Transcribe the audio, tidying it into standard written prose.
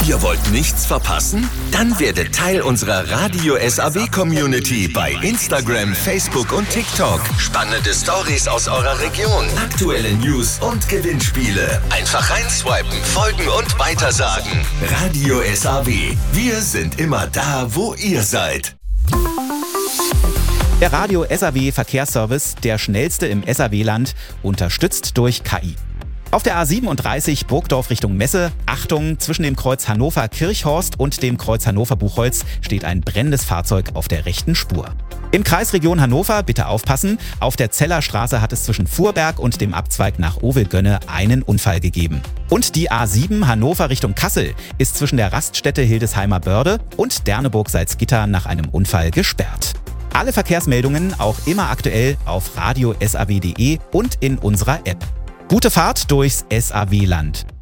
Ihr wollt nichts verpassen? Dann werdet Teil unserer Radio SAW Community bei Instagram, Facebook und TikTok. Spannende Stories aus eurer Region, aktuelle News und Gewinnspiele. Einfach reinswipen, folgen und weitersagen. Radio SAW. Wir sind immer da, wo ihr seid. Der Radio SAW Verkehrsservice, der schnellste im SAW-Land, unterstützt durch KI. Auf der A37 Burgdorf Richtung Messe, Achtung, zwischen dem Kreuz Hannover-Kirchhorst und dem Kreuz Hannover-Buchholz steht ein brennendes Fahrzeug auf der rechten Spur. Im Kreisregion Hannover bitte aufpassen, auf der Zellerstraße hat es zwischen Fuhrberg und dem Abzweig nach Ovelgönne einen Unfall gegeben. Und die A7 Hannover Richtung Kassel ist zwischen der Raststätte Hildesheimer Börde und Derneburg-Salzgitter nach einem Unfall gesperrt. Alle Verkehrsmeldungen auch immer aktuell auf radiosaw.de und in unserer App. Gute Fahrt durchs SAW-Land.